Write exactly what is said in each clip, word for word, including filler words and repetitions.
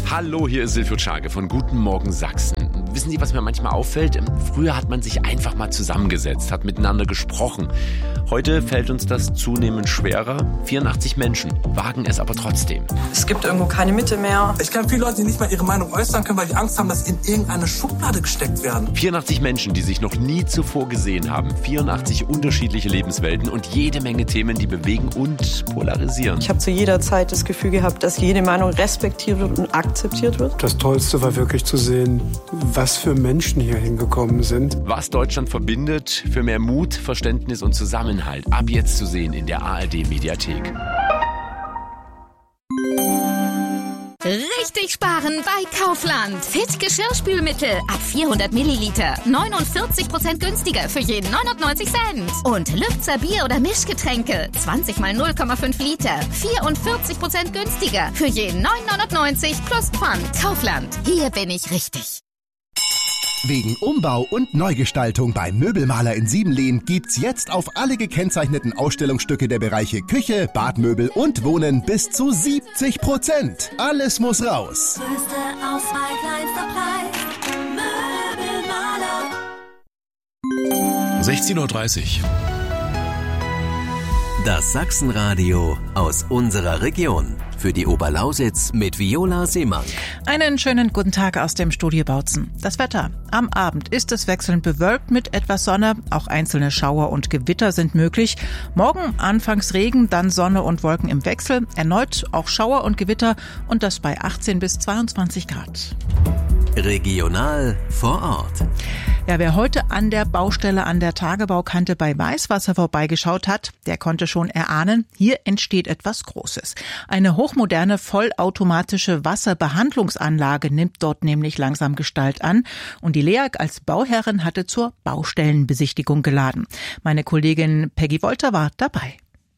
Hallo, hier ist Silvio Czage von Guten Morgen Sachsen. Wissen Sie, was mir manchmal auffällt? Früher hat man sich einfach mal zusammengesetzt, hat miteinander gesprochen. Heute fällt uns das zunehmend schwerer. vierundachtzig Menschen wagen es aber trotzdem. Es gibt irgendwo keine Mitte mehr. Ich kenne viele Leute, die nicht mal ihre Meinung äußern können, weil die Angst haben, dass sie in irgendeine Schublade gesteckt werden. vierundachtzig Menschen, die sich noch nie zuvor gesehen haben. vierundachtzig unterschiedliche Lebenswelten und jede Menge Themen, die bewegen und polarisieren. Ich habe zu jeder Zeit das Gefühl gehabt, dass jede Meinung respektiert wird und akzeptiert wird. Das Tollste war wirklich zu sehen, was für Menschen hier hingekommen sind. Was Deutschland verbindet, für mehr Mut, Verständnis und Zusammenhalt. Ab jetzt zu sehen in der A R D-Mediathek. Richtig sparen bei Kaufland. Fit Geschirrspülmittel ab vierhundert Milliliter. neunundvierzig Prozent günstiger für jeden neunundneunzig Cent. Und Lübzer Bier- oder Mischgetränke. zwanzig mal null Komma fünf Liter. vierundvierzig Prozent günstiger für jeden neun neunundneunzig plus Pfand. Kaufland. Hier bin ich richtig. Wegen Umbau und Neugestaltung beim Möbelmaler in Siebenlehn gibt's jetzt auf alle gekennzeichneten Ausstellungsstücke der Bereiche Küche, Badmöbel und Wohnen bis zu siebzig Prozent. Alles muss raus. Größte Auswahl, kleinster Preis. Möbelmaler. sechzehn Uhr dreißig. Das Sachsenradio aus unserer Region. Für die Oberlausitz mit Viola Seemann. Einen schönen guten Tag aus dem Studio Bautzen. Das Wetter. Am Abend ist es wechselnd bewölkt mit etwas Sonne. Auch einzelne Schauer und Gewitter sind möglich. Morgen anfangs Regen, dann Sonne und Wolken im Wechsel. Erneut auch Schauer und Gewitter und das bei achtzehn bis zweiundzwanzig Grad. Regional vor Ort. Ja, wer heute an der Baustelle an der Tagebaukante bei Weißwasser vorbeigeschaut hat, der konnte schon erahnen, hier entsteht etwas Großes. Eine hochmoderne, vollautomatische Wasserbehandlungsanlage nimmt dort nämlich langsam Gestalt an. Und die LEAG als Bauherrin hatte zur Baustellenbesichtigung geladen. Meine Kollegin Peggy Wolter war dabei.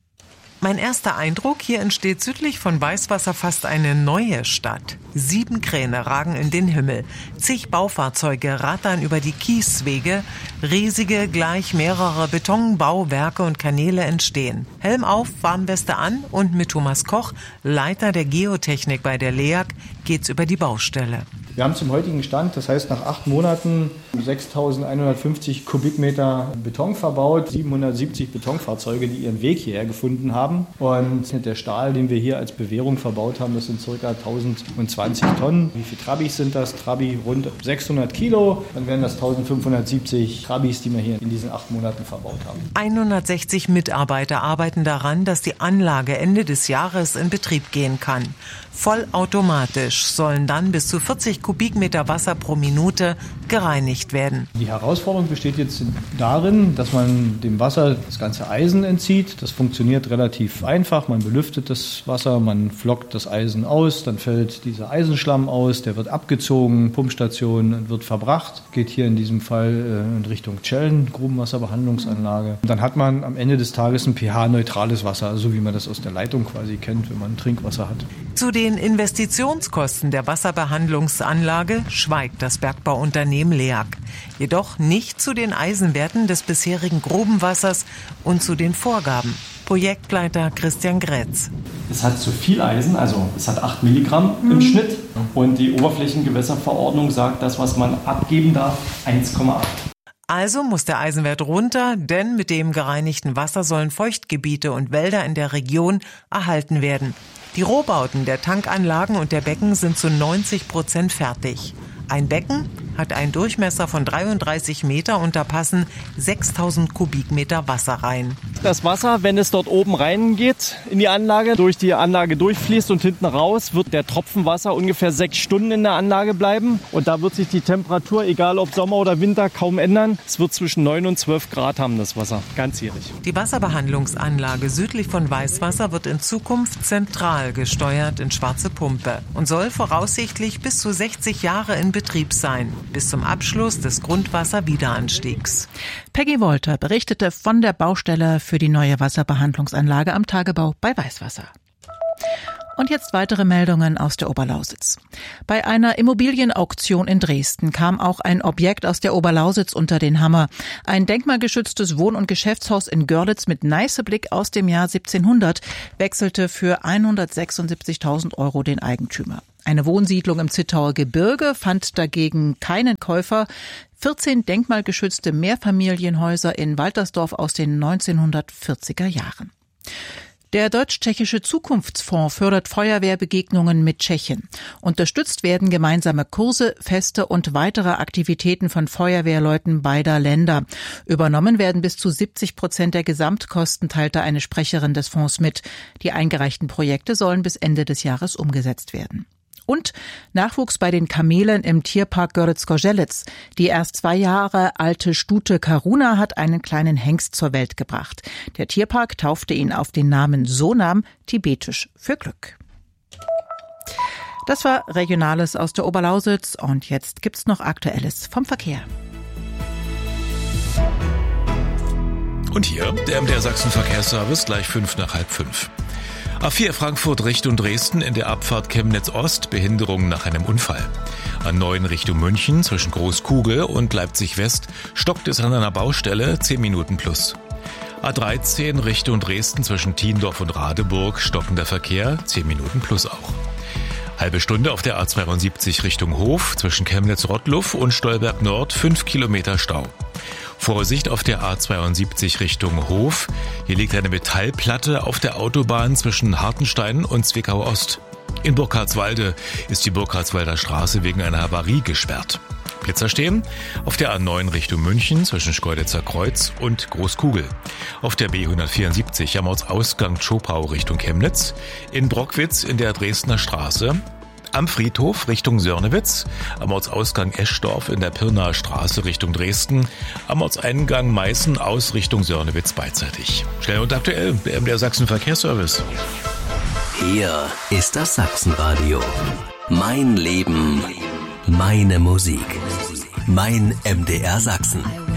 Mein erster Eindruck, hier entsteht südlich von Weißwasser fast eine neue Stadt. Sieben Kräne ragen in den Himmel. Zig Baufahrzeuge rattern über die Kieswege. Riesige, gleich mehrere Betonbauwerke und Kanäle entstehen. Helm auf, Warnweste an und mit Thomas Koch, Leiter der Geotechnik bei der LEAG, geht's über die Baustelle. Wir haben zum heutigen Stand, das heißt nach acht Monaten, sechstausendeinhundertfünfzig Kubikmeter Beton verbaut, siebenhundertsiebzig Betonfahrzeuge, die ihren Weg hierher gefunden haben. Und der Stahl, den wir hier als Bewährung verbaut haben, das sind ca. tausendzwanzig Tonnen. Wie viele Trabis sind das? Trabi rund sechshundert Kilo. Dann wären das eintausendfünfhundertsiebzig Trabis, die wir hier in diesen acht Monaten verbaut haben. hundertsechzig Mitarbeiter arbeiten daran, dass die Anlage Ende des Jahres in Betrieb gehen kann. Vollautomatisch sollen dann bis zu vierzig Kubikmeter Wasser pro Minute gereinigt werden. Die Herausforderung besteht jetzt darin, dass man dem Wasser das ganze Eisen entzieht. Das funktioniert relativ einfach. Man belüftet das Wasser, man flockt das Eisen aus, dann fällt dieser Eisenschlamm aus, der wird abgezogen, Pumpstation wird verbracht, geht hier in diesem Fall in Richtung Tschellen, Grubenwasserbehandlungsanlage. Und dann hat man am Ende des Tages ein pH-neutrales Wasser, so wie man das aus der Leitung quasi kennt, wenn man Trinkwasser hat. Zu den Investitionskosten der Wasserbehandlungsanlage schweigt das Bergbauunternehmen LEAG. Jedoch nicht zu den Eisenwerten des bisherigen Grubenwassers und zu den Vorgaben. Projektleiter Christian Grätz. Es hat zu viel Eisen, also es hat acht Milligramm im Schnitt. Und die Oberflächengewässerverordnung sagt, das, was man abgeben darf, eins Komma acht. Also muss der Eisenwert runter, denn mit dem gereinigten Wasser sollen Feuchtgebiete und Wälder in der Region erhalten werden. Die Rohbauten der Tankanlagen und der Becken sind zu neunzig Prozent fertig. Ein Becken hat einen Durchmesser von dreiunddreißig Meter und da passen sechstausend Kubikmeter Wasser rein. Das Wasser, wenn es dort oben reingeht in die Anlage, durch die Anlage durchfließt und hinten raus, wird der Tropfen Wasser ungefähr sechs Stunden in der Anlage bleiben. Und da wird sich die Temperatur, egal ob Sommer oder Winter, kaum ändern. Es wird zwischen neun und zwölf Grad haben, das Wasser, ganzjährig. Die Wasserbehandlungsanlage südlich von Weißwasser wird in Zukunft zentral gesteuert in Schwarze Pumpe und soll voraussichtlich bis zu sechzig Jahre in Betrieb sein, bis zum Abschluss des Grundwasserwiederanstiegs. Peggy Wolter berichtete von der Baustelle für die neue Wasserbehandlungsanlage am Tagebau bei Weißwasser. Und jetzt weitere Meldungen aus der Oberlausitz. Bei einer Immobilienauktion in Dresden kam auch ein Objekt aus der Oberlausitz unter den Hammer. Ein denkmalgeschütztes Wohn- und Geschäftshaus in Görlitz mit Neißeblick aus dem Jahr siebzehnhundert wechselte für hundertsechsundsiebzigtausend Euro den Eigentümer. Eine Wohnsiedlung im Zittauer Gebirge fand dagegen keinen Käufer. vierzehn denkmalgeschützte Mehrfamilienhäuser in Waltersdorf aus den neunzehnhundertvierziger Jahren. Der Deutsch-Tschechische Zukunftsfonds fördert Feuerwehrbegegnungen mit Tschechien. Unterstützt werden gemeinsame Kurse, Feste und weitere Aktivitäten von Feuerwehrleuten beider Länder. Übernommen werden bis zu siebzig Prozent der Gesamtkosten, teilte eine Sprecherin des Fonds mit. Die eingereichten Projekte sollen bis Ende des Jahres umgesetzt werden. Und Nachwuchs bei den Kamelen im Tierpark Görlitz-Gorzelitz. Die erst zwei Jahre alte Stute Karuna hat einen kleinen Hengst zur Welt gebracht. Der Tierpark taufte ihn auf den Namen Sonam, tibetisch für Glück. Das war Regionales aus der Oberlausitz und jetzt gibt's noch Aktuelles vom Verkehr. Und hier der M D R Sachsen Verkehrsservice, gleich fünf nach halb fünf. A vier Frankfurt Richtung Dresden in der Abfahrt Chemnitz Ost, Behinderung nach einem Unfall. A neun Richtung München zwischen Großkugel und Leipzig West stockt es an einer Baustelle, zehn Minuten plus. A dreizehn Richtung Dresden zwischen Tiendorf und Radeburg, stockender Verkehr, zehn Minuten plus auch. Halbe Stunde auf der A zweiundsiebzig Richtung Hof zwischen Chemnitz-Rottluff und Stolberg Nord, fünf Kilometer Stau. Vorsicht auf der A zweiundsiebzig Richtung Hof. Hier liegt eine Metallplatte auf der Autobahn zwischen Hartenstein und Zwickau Ost. In Burkhardswalde ist die Burkhardswalder Straße wegen einer Havarie gesperrt. Blitzer stehen auf der A neun Richtung München zwischen Schkeuditzer Kreuz und Großkugel. Auf der B hundertvierundsiebzig am Ortsausgang Zschopau Richtung Chemnitz. In Brockwitz in der Dresdner Straße. Am Friedhof Richtung Sörnewitz, am Ortsausgang Eschdorf in der Pirnaer Straße Richtung Dresden, am Ortseingang Meißen aus Richtung Sörnewitz beidseitig. Schnell und aktuell, der M D R Sachsen Verkehrsservice. Hier ist das Sachsenradio. Mein Leben, meine Musik. Mein M D R Sachsen.